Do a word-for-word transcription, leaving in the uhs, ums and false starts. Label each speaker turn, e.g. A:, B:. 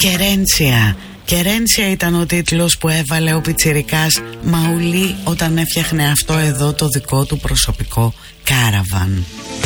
A: Κερέντσια. Κερέντσια ήταν ο τίτλος που έβαλε ο πιτσιρικάς Μαουλή όταν έφτιαχνε αυτό εδώ το δικό του προσωπικό κάραβαν.